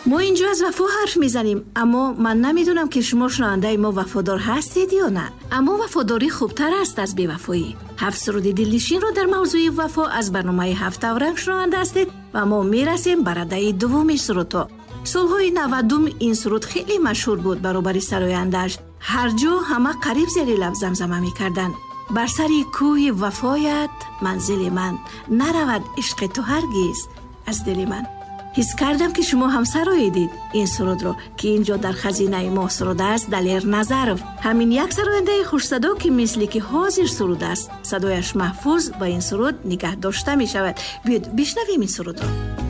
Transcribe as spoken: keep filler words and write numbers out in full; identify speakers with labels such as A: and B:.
A: ما اینجا از وفا حرف میزنیم، اما من نمیدونم که شما شنونده ما وفادار هستید یا نه. اما وفاداری خوبتر است از بی‌وفایی. هفت سرود دلنشین رو در موضوع وفا از برنامه هفت اورنگ شنونده هستید و ما میرسیم بر عده دوم سرودها. سالهای نودم این سرود خیلی مشهور بود. برابر سراینده‌اش هر جا همه قریب زیر لب زمزمه میکردن. بر سری کوه وفایت منزل من، نرود عشق تو هرگز از دل من. حس کردم که شما هم سراییدید این سرود رو که اینجا در خزینه ما سروده است. دلیر نظرов، همین یک سراینده خوش صدا که مثلی که حاضر سروده است، صدایش محفوظ با این سرود نگه داشته می شود. بیاید بشنویم این سرود رو.